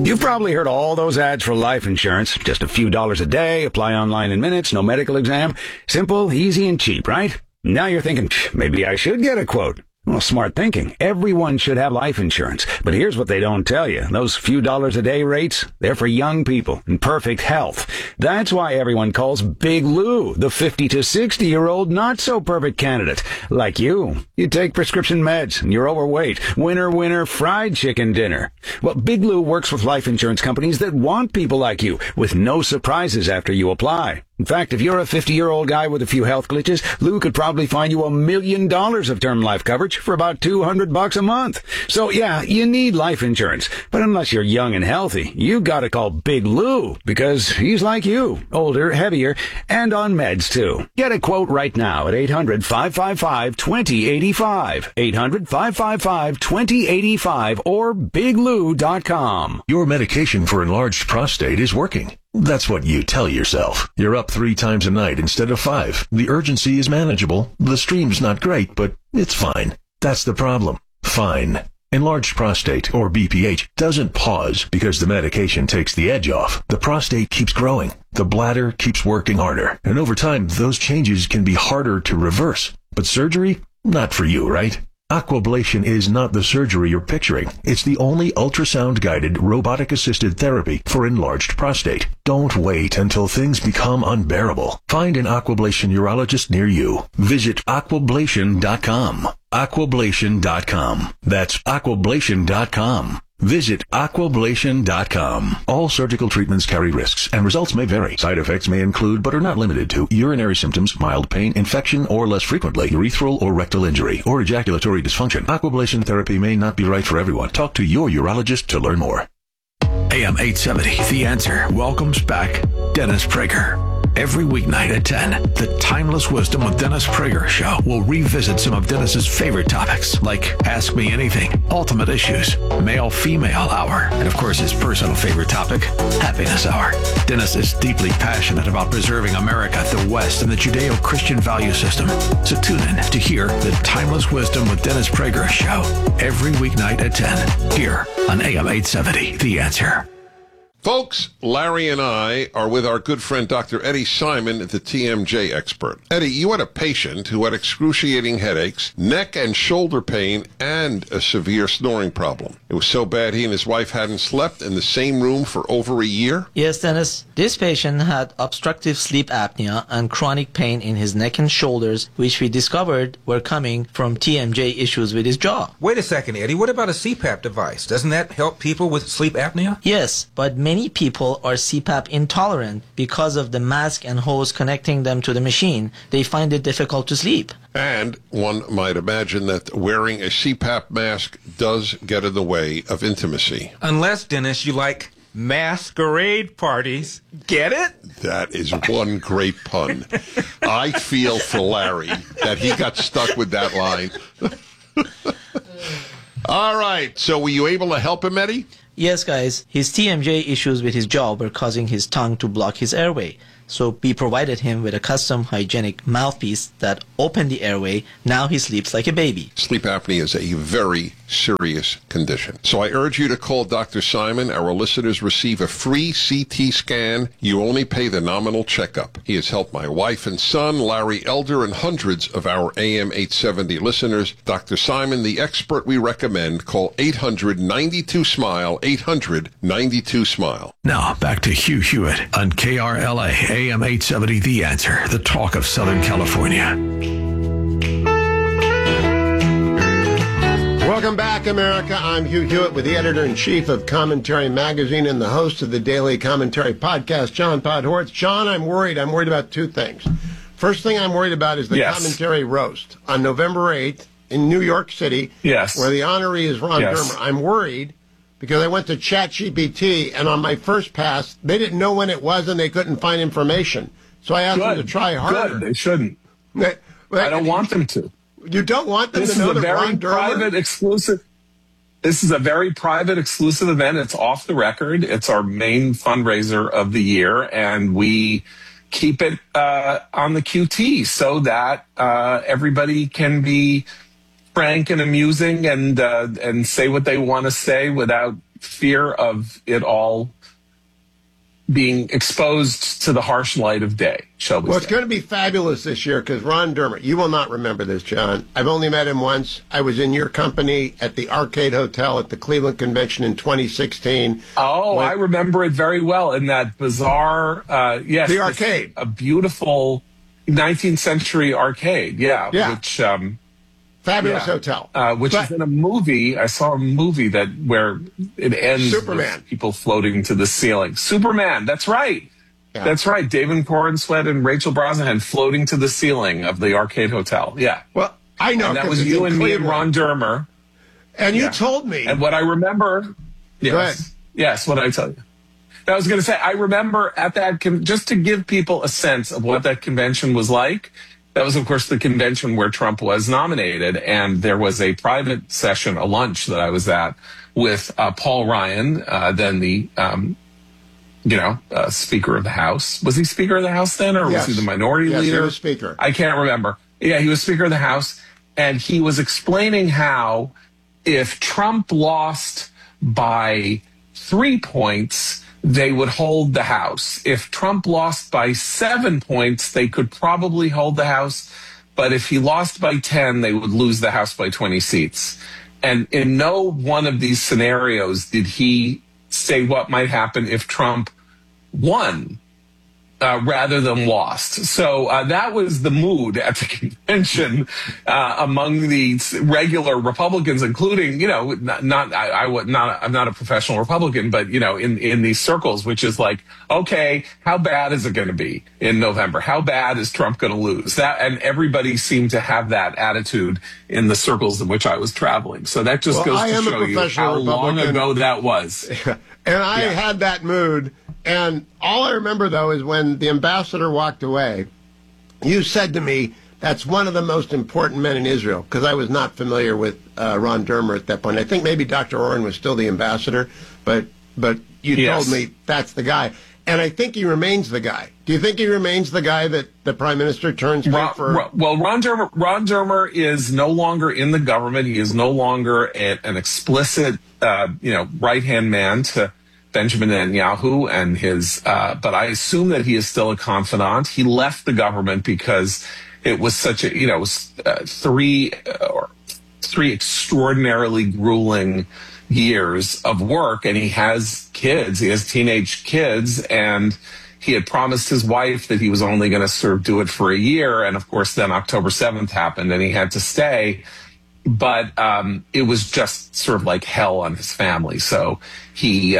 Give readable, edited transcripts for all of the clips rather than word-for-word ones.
You've probably heard all those ads for life insurance. Just a few dollars a day, apply online in minutes, no medical exam. Simple, easy, and cheap, right? Now you're thinking, maybe I should get a quote. Well, smart thinking. Everyone should have life insurance. But here's what they don't tell you. Those few dollars a day rates, they're for young people in perfect health. That's why everyone calls Big Lou the 50 to 60-year-old not-so-perfect candidate. Like you. You take prescription meds and you're overweight. Winner, fried chicken dinner. Well, Big Lou works with life insurance companies that want people like you with no surprises after you apply. In fact, if you're a 50-year-old guy with a few health glitches, Lou could probably find you $1 million of term life coverage for about $200 a month. So yeah, you need life insurance. But unless you're young and healthy, you gotta call Big Lou because he's like you, older, heavier, and on meds too. Get a quote right now at 800-555-2085. 800-555-2085 or biglou.com. Your medication for enlarged prostate is working. That's what you tell yourself. You're up 3 times a night instead of 5. The urgency is manageable. The stream's not great, but it's fine. That's the problem. Fine. Enlarged prostate, or BPH, doesn't pause because the medication takes the edge off. The prostate keeps growing. The bladder keeps working harder. And over time, those changes can be harder to reverse. But surgery? Not for you, right? Aquablation is not the surgery you're picturing. It's the only ultrasound-guided, robotic-assisted therapy for enlarged prostate. Don't wait until things become unbearable. Find an Aquablation urologist near you. Visit aquablation.com. Aquablation.com. That's aquablation.com. Visit aquablation.com. All surgical treatments carry risks, and results may vary. Side effects may include, but are not limited to, urinary symptoms, mild pain, infection, or less frequently, urethral or rectal injury, or ejaculatory dysfunction. Aquablation therapy may not be right for everyone. Talk to your urologist to learn more. AM 870, The Answer, welcomes back Dennis Prager. Every weeknight at 10, the Timeless Wisdom with Dennis Prager show will revisit some of Dennis's favorite topics, like Ask Me Anything, Ultimate Issues, Male-Female Hour, and of course his personal favorite topic, Happiness Hour. Dennis is deeply passionate about preserving America, the West, and the Judeo-Christian value system. So tune in to hear the Timeless Wisdom with Dennis Prager show every weeknight at 10, here on AM 870, The Answer. Folks, Larry and I are with our good friend Dr. Eddie Simon, the TMJ expert. Eddie, you had a patient who had excruciating headaches, neck and shoulder pain, and a severe snoring problem. It was so bad he and his wife hadn't slept in the same room for over a year? Yes, Dennis. This patient had obstructive sleep apnea and chronic pain in his neck and shoulders, which we discovered were coming from TMJ issues with his jaw. Wait a second, Eddie. What about a CPAP device? Doesn't that help people with sleep apnea? Yes, but many people are CPAP intolerant because of the mask and hose connecting them to the machine. They find it difficult to sleep. And one might imagine that wearing a CPAP mask does get in the way of intimacy. Unless, Dennis, you like masquerade parties. Get it? That is one great pun. I feel for Larry that he got stuck with that line. All right, so were you able to help him, Eddie? Yes, guys. His TMJ issues with his jaw were causing his tongue to block his airway. So we provided him with a custom hygienic mouthpiece that opened the airway. Now he sleeps like a baby. Sleep apnea is a very serious condition. So I urge you to call Dr. Simon. Our listeners receive a free CT scan. You only pay the nominal checkup. He has helped my wife and son, Larry Elder, and hundreds of our AM 870 listeners. Dr. Simon, the expert we recommend. Call 800-92-SMILE, 800-92-SMILE. Now, back to Hugh Hewitt on KRLA, AM 870, The Answer, the talk of Southern California. Welcome back, America. I'm Hugh Hewitt with the editor-in-chief of Commentary Magazine and the host of the Daily Commentary podcast, John Podhoretz. John, I'm worried. I'm worried about two things. First thing I'm worried about is the Commentary Roast on November 8th in New York City, where the honoree is Ron Dermer. I'm worried because I went to ChatGPT, and on my first pass, they didn't know when it was, and they couldn't find information. So I asked them to try harder. Good. They shouldn't. I don't want them to. You don't want them to know that Ron Dermer? This is a very private, exclusive event. It's off the record. It's our main fundraiser of the year, and we keep it on the QT so that everybody can be frank and amusing and say what they want to say without fear of it all being exposed to the harsh light of day, shall we Well, say. it's going to be fabulous this year because Ron Dermer, you will not remember this, John. I've only met him once. I was in your company at the Arcade Hotel at the Cleveland Convention in 2016. Oh, I remember it very well in that bizarre, yes. The arcade. A beautiful 19th century arcade, yeah. Which, fabulous hotel. Which is in a movie. I saw a movie where it ends Superman. with people floating to the ceiling. Superman, that's right. Yeah. That's right. David Corenswet and Rachel Brosnahan floating to the ceiling of the Arcade Hotel. Yeah. Well, I know. And that 'cause was it's you in and me and Cleveland. Ron Dermer. And you told me. And what I remember, Go ahead. yes, what did I tell you? I was going to say, I remember at that, just to give people a sense of what that convention was like. That was, of course, the convention where Trump was nominated, and there was a private session, a lunch that I was at with Paul Ryan, then the, Speaker of the House. Was he Speaker of the House then, or Yes. was he the minority Yes, leader? he was Speaker. I can't remember. Yeah, he was Speaker of the House, and he was explaining how if Trump lost by 3 points, they would hold the House. If Trump lost by 7 points, they could probably hold the House. But if he lost by 10, they would lose the House by 20 seats. And in no one of these scenarios did he say what might happen if Trump won rather than lost. So that was the mood at the convention among the regular Republicans, including, I'm not a professional Republican, but, in these circles, which is like, okay, how bad is it going to be in November? How bad is Trump going to lose? And everybody seemed to have that attitude in the circles in which I was traveling. So that just goes to show you how long ago that was. And I had that mood. And all I remember, though, is when the ambassador walked away, you said to me, that's one of the most important men in Israel, because I was not familiar with Ron Dermer at that point. I think maybe Dr. Oren was still the ambassador, but you told me that's the guy. And I think he remains the guy. Do you think he remains the guy that the prime minister turns to for? Well, Ron Dermer is no longer in the government. He is no longer an explicit, right-hand man to Benjamin Netanyahu and his, but I assume that he is still a confidant. He left the government because it was such a, it was three extraordinarily grueling years of work, and he has kids. He has teenage kids, and he had promised his wife that he was only going to do it for a year. And of course, then October 7th happened, and he had to stay. But it was just sort of like hell on his family. So he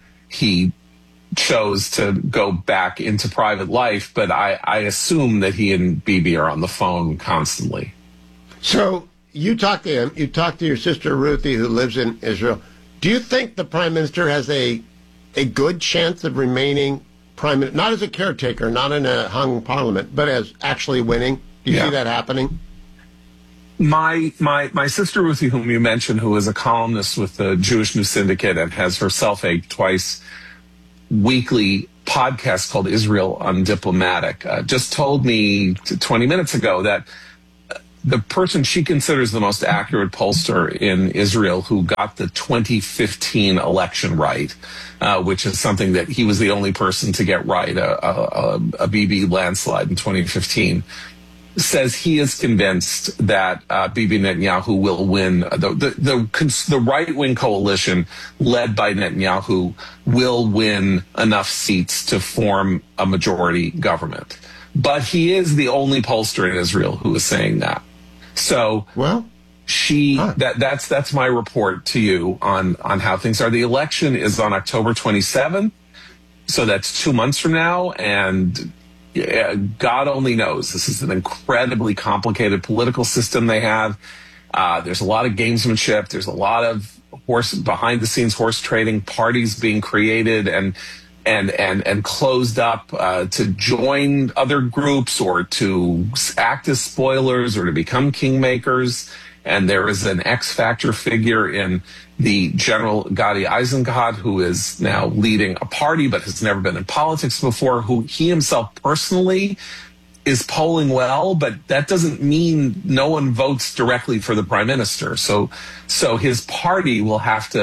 chose to go back into private life, but I assume that he and Bibi are on the phone constantly. So you talked to him. You talked to your sister Ruthie, who lives in Israel. Do you think the prime minister has a good chance of remaining prime minister, not as a caretaker, not in a hung parliament, but as actually winning? Do you see that happening? My sister Ruthie, whom you mentioned, who is a columnist with the Jewish News Syndicate and has herself a twice weekly podcast called Israel Undiplomatic, just told me 20 minutes ago that the person she considers the most accurate pollster in Israel, who got the 2015 election right, which is something that he was the only person to get right, a Bibi landslide in 2015, says he is convinced that Bibi Netanyahu will win. The right-wing coalition led by Netanyahu will win enough seats to form a majority government. But he is the only pollster in Israel who is saying that. So that's my report to you on how things are. The election is on October 27th, so that's 2 months from now, and God only knows. This is an incredibly complicated political system they have. There's a lot of gamesmanship. There's a lot of behind-the-scenes horse trading, parties being created and closed up to join other groups or to act as spoilers or to become kingmakers. And there is an X-factor figure in the General Gadi Eisenkot, who is now leading a party but has never been in politics before, who he himself personally is polling well, but that doesn't mean no one votes directly for the prime minister. So his party will have to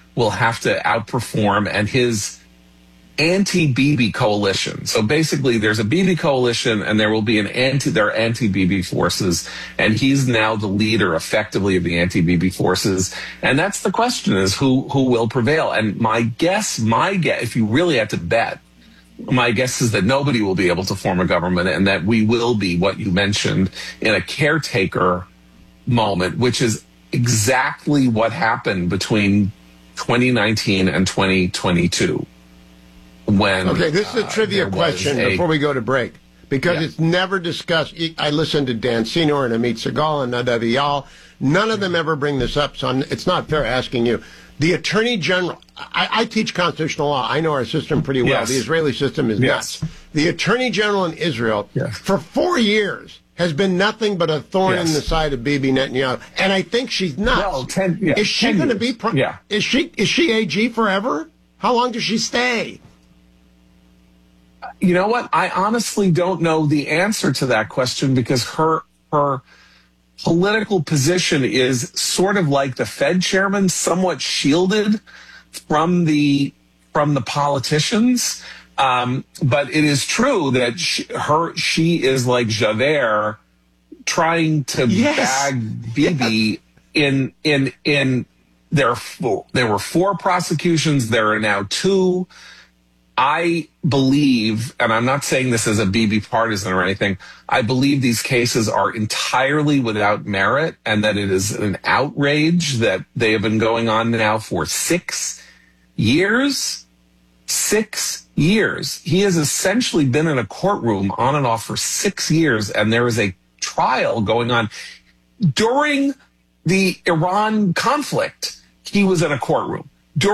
will have to outperform, and his anti-Bibi coalition. So basically there's a Bibi coalition and there will be there are anti-Bibi forces, and he's now the leader effectively of the anti-Bibi forces. And that's the question, is who will prevail. And my guess, if you really had to bet, my guess is that nobody will be able to form a government, and that we will be what you mentioned in a caretaker moment, which is exactly what happened between 2019 and 2022. Okay, this is a trivia question before we go to break, because it's never discussed. I listened to Dan Senor and Amit Segal and Nadav Eyal. None of them ever bring this up, so it's not fair asking you. The Attorney General, I teach constitutional law. I know our system pretty well. Yes. The Israeli system is nuts. The Attorney General in Israel, for 4 years, has been nothing but a thorn in the side of Bibi Netanyahu. And I think she's nuts. Well, is she going to be... Is she AG forever? How long does she stay? You know what? I honestly don't know the answer to that question, because her political position is sort of like the Fed chairman, somewhat shielded from the politicians. But it is true that she is like Javert trying to bag Bibi in there were 4 prosecutions. There are now 2. I believe, and I'm not saying this as a Bibi partisan or anything, I believe these cases are entirely without merit, and that it is an outrage that they have been going on now for 6 years. 6 years. He has essentially been in a courtroom on and off for 6 years, and there is a trial going on. During the Iran conflict, he was in a courtroom.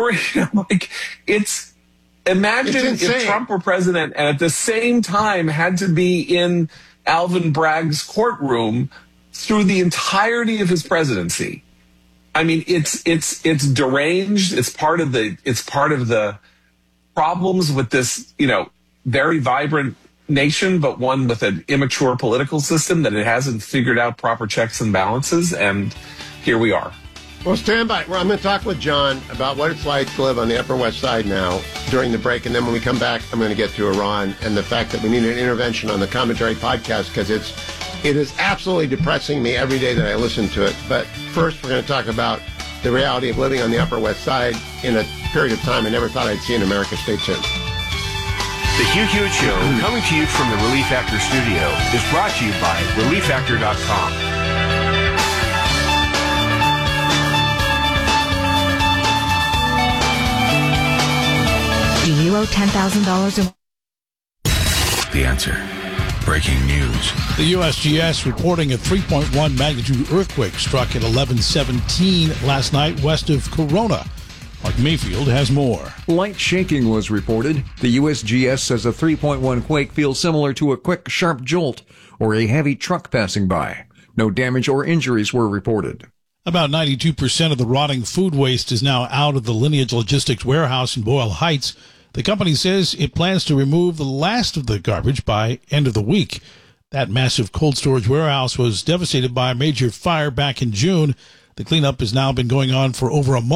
Imagine if Trump were president and at the same time had to be in Alvin Bragg's courtroom through the entirety of his presidency. I mean, it's deranged. It's part of the problems with this, very vibrant nation, but one with an immature political system, that it hasn't figured out proper checks and balances. And here we are. Well, stand by. I'm going to talk with John about what it's like to live on the Upper West Side now during the break. And then when we come back, I'm going to get to Iran and the fact that we need an intervention on the Commentary podcast, because it is absolutely depressing me every day that I listen to it. But first, we're going to talk about the reality of living on the Upper West Side in a period of time I never thought I'd see in America. Stay tuned. The Hugh Hewitt Show, coming to you from the Relief Factor studio, is brought to you by ReliefFactor.com. Do you owe $10,000 The Answer. Breaking news. The USGS reporting a 3.1 magnitude earthquake struck at 11:17 last night west of Corona. Mark Mayfield has more. Light shaking was reported. The USGS says a 3.1 quake feels similar to a quick, sharp jolt or a heavy truck passing by. No damage or injuries were reported. About 92% of the rotting food waste is now out of the Lineage Logistics warehouse in Boyle Heights. The company says it plans to remove the last of the garbage by end of the week. That massive cold storage warehouse was devastated by a major fire back in June. The cleanup has now been going on for over a month.